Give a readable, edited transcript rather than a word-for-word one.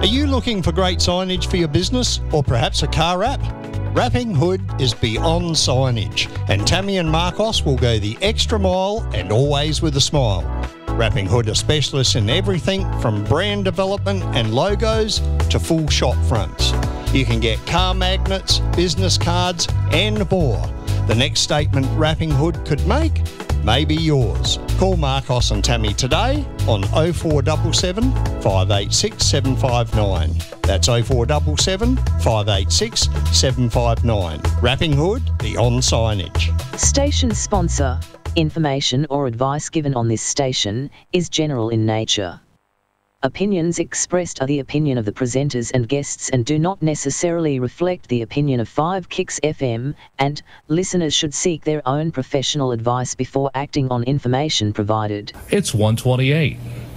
Are you looking for great signage for your business or perhaps a car wrap? Wrapping Hood is beyond signage, and Tammy and Marcos will go the extra mile and always with a smile. Wrapping Hood are specialists in everything from brand development and logos to full shop fronts. You can get car magnets, business cards and more. The next statement Wrapping Hood could make may be yours. Call Marcos and Tammy today on 0477 586 759. That's 0477 586 759. Wrapping Hood, beyond signage. Station sponsor. Information or advice given on this station is general in nature. Opinions expressed are the opinion of the presenters and guests and do not necessarily reflect the opinion of 5 Kicks FM, and listeners should seek their own professional advice before acting on information provided. It's 1:28.